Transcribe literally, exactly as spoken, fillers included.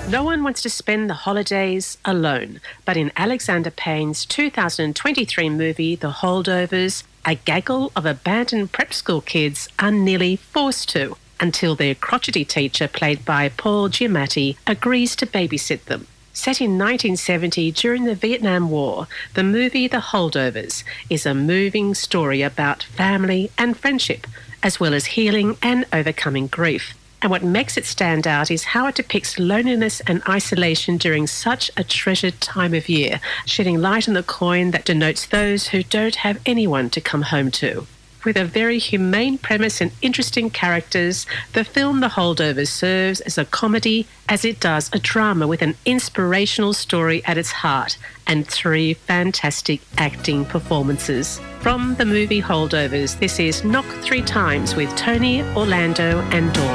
No one wants to spend the holidays alone, but in Alexander Payne's two thousand twenty-three movie, The Holdovers, a gaggle of abandoned prep school kids are nearly forced to, until their crotchety teacher, played by Paul Giamatti, agrees to babysit them. Set in nineteen seventy during the Vietnam War, the movie The Holdovers is a moving story about family and friendship, as well as healing and overcoming grief. And what makes it stand out is how it depicts loneliness and isolation during such a treasured time of year, shedding light on the coin that denotes those who don't have anyone to come home to. With a very humane premise and interesting characters, the film The Holdovers serves as a comedy as it does a drama with an inspirational story at its heart and three fantastic acting performances. From the movie Holdovers, this is Knock Three Times with Tony, Orlando and Dawn.